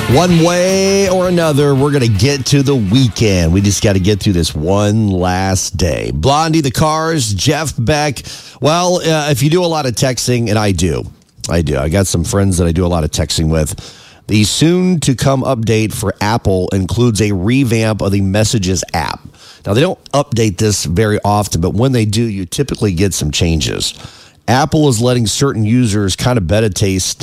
One way or another, we're going to get to the weekend. We just got to get through this one last day. Blondie, the Cars, Jeff Beck. Well, if you do a lot of texting, and I do. I got some friends that I do a lot of texting with. The soon-to-come update for Apple includes a revamp of the Messages app. Now, they don't update this very often, but when they do, you typically get some changes. Apple is letting certain users kind of beta test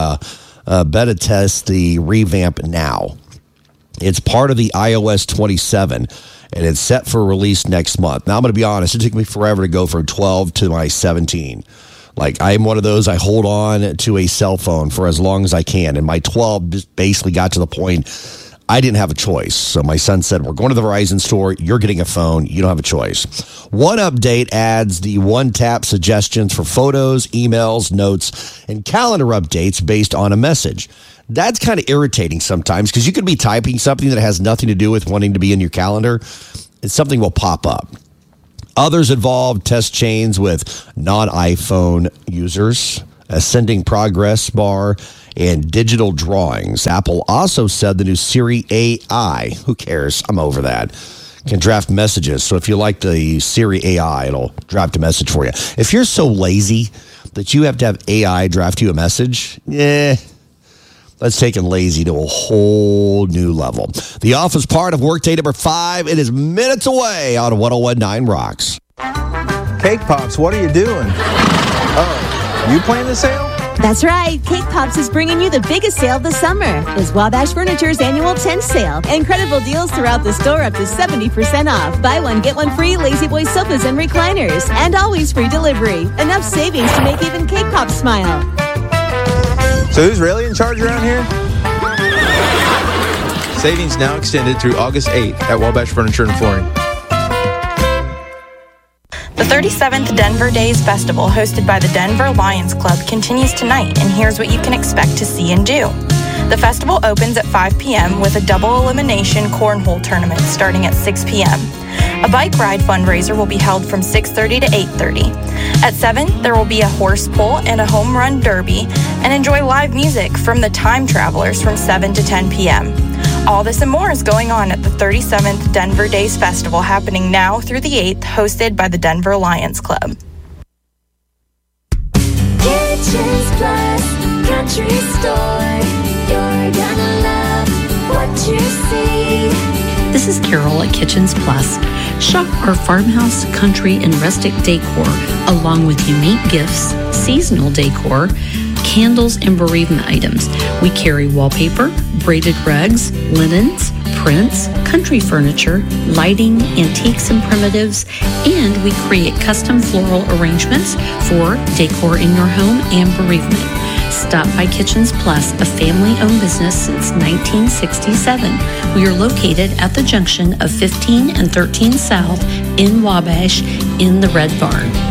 the revamp now. It's part of the iOS 27, and it's set for release next month. Now, I'm going to be honest. It took me forever to go from 12 to my 17. Like, I'm one of those, I hold on to a cell phone for as long as I can. And my 12 just basically got to the point I didn't have a choice. So my son said, we're going to the Verizon store. You're getting a phone. You don't have a choice. One update adds the one-tap suggestions for photos, emails, notes, and calendar updates based on a message. That's kind of irritating sometimes because you could be typing something that has nothing to do with wanting to be in your calendar, and something will pop up. Others involve test chains with non-iPhone users, ascending progress bar, and digital drawings. Apple also said the new Siri AI, who cares? I'm over that, can draft messages. So if you like the Siri AI, it'll draft a message for you. If you're so lazy that you have to have AI draft you a message, that's taking lazy to a whole new level. The Office part of Workday number 5. It is minutes away on 101.9 Rocks. Cake Pops, what are you doing? Oh, you playing the sale? That's right. Cake Pops is bringing you the biggest sale of the summer. It's Wabash Furniture's annual tent sale. Incredible deals throughout the store, up to 70% off. Buy one, get one free Lazy Boy sofas and recliners. And always free delivery. Enough savings to make even Cake Pops smile. So who's really in charge around here? Savings now extended through August 8th at Wabash Furniture and Flooring. The 37th Denver Days Festival, hosted by the Denver Lions Club, continues tonight, and here's what you can expect to see and do. The festival opens at 5 p.m. with a double elimination cornhole tournament starting at 6 p.m. A bike ride fundraiser will be held from 6:30 to 8:30. At 7, there will be a horse pull and a home run derby, and enjoy live music from the Time Travelers from 7 to 10 p.m. All this and more is going on at the 37th Denver Days Festival, happening now through the 8th, hosted by the Denver Lions Club. Kitchens Plus Country Store. You're gonna love what you see. This is Carol at Kitchens Plus. Shop our farmhouse, country, and rustic decor, along with unique gifts, seasonal decor, candles, and bereavement items. We carry wallpaper, braided rugs, linens, prints, country furniture, lighting, antiques and primitives, and we create custom floral arrangements for decor in your home and bereavement. Stop by Kitchens Plus, a family-owned business since 1967. We are located at the junction of 15 and 13 South in Wabash in the Red Barn.